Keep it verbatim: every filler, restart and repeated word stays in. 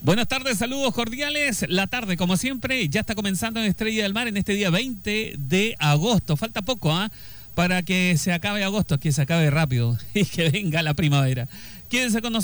Buenas tardes, saludos cordiales. La tarde, como siempre, ya está comenzando en Estrella del Mar en este día veinte de agosto. Falta poco, ¿ah? ¿eh? Para que se acabe agosto, que se acabe rápido y que venga la primavera. Quédense con nosotros.